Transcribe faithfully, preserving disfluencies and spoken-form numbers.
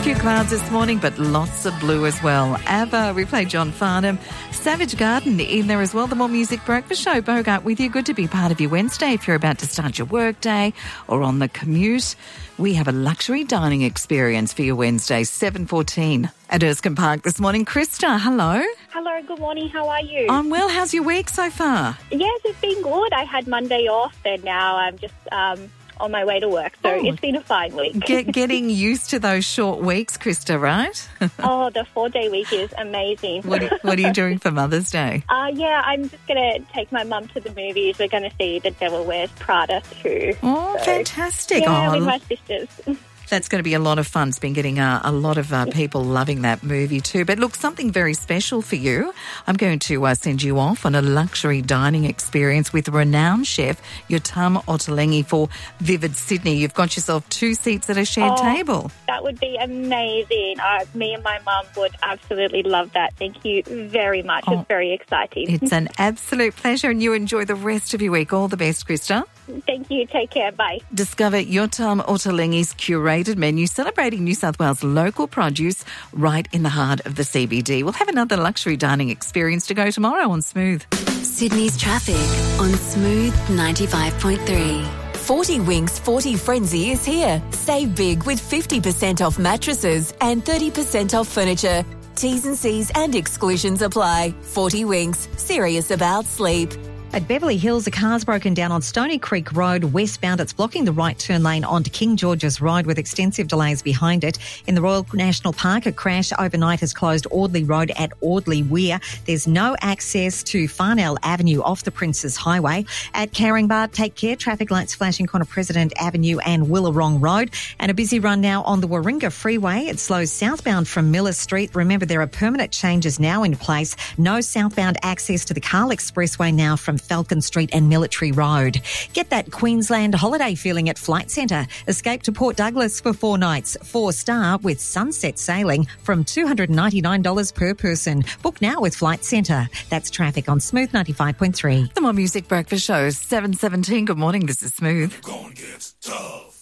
few clouds this morning, but lots of blue as well. Ava, we played John Farnham. Savage Garden in there as well. The More Music Breakfast Show. Bogart with you. Good to be part of your Wednesday if you're about to start your work day or on the commute. We have a luxury dining experience for your Wednesday, seven fourteen at Erskine Park this morning. Krista, hello. Hello, good morning. How are you? I'm well. How's your week so far? Yes, it's been good. I had Monday off and now I'm just um, on my way to work. So Oh. it's been a fine week. Get, getting used to those short weeks, Krista, right? Oh, the four-day week is amazing. What are, what are you doing for Mother's Day? Uh, yeah, I'm just going to take my mum to the movies. We're going to see The Devil Wears Prada too. Oh, So, fantastic. Yeah, oh, with my sisters. That's going to be a lot of fun. It's been getting uh, a lot of uh, people loving that movie too. But look, something very special for you. I'm going to uh, send you off on a luxury dining experience with renowned chef Yotam Ottolenghi for Vivid Sydney. You've got yourself two seats at a shared Oh, table. That would be amazing. Uh, me and my mum would absolutely love that. Thank you very much. Oh. It's very exciting. It's an absolute pleasure, and you enjoy the rest of your week. All the best, Krista. Thank you. Take care. Bye. Discover Yotam Ottolenghi's curated menu celebrating New South Wales local produce right in the heart of the C B D. We'll have another luxury dining experience to go tomorrow on Smooth. Sydney's traffic on Smooth ninety-five point three. forty Winks forty Frenzy is here. Save big with fifty percent off mattresses and thirty percent off furniture. T's and C's and exclusions apply. forty Winks, serious about sleep. At Beverly Hills, a car's broken down on Stony Creek Road westbound. It's blocking the right turn lane onto King George's Road with extensive delays behind it. In the Royal National Park, a crash overnight has closed Audley Road at Audley Weir. There's no access to Farnell Avenue off the Princes Highway. At Caringbah, take care. Traffic lights flashing corner President Avenue and Willarong Road. And a busy run now on the Warringah Freeway. It slows southbound from Miller Street. Remember, there are permanent changes now in place. No southbound access to the Carl Expressway now from Falcon Street and Military Road. Get that Queensland holiday feeling at Flight Centre. Escape to Port Douglas for four nights, four star with sunset sailing from two hundred ninety-nine dollars per person. Book now with Flight Centre. That's traffic on Smooth ninety-five point three. The More Music Breakfast Show, seven seventeen. Good morning, this is Smooth. Gonna get tough.